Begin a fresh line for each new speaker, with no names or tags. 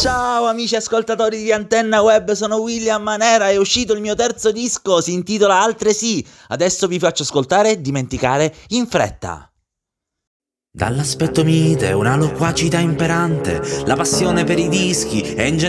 Ciao amici ascoltatori di Antenna Web, sono William Manera, è uscito il mio terzo disco, si intitola Altresì. Adesso vi faccio ascoltare Dimenticare in fretta.
Dall'aspetto mite, una loquacità imperante, la passione per i dischi e in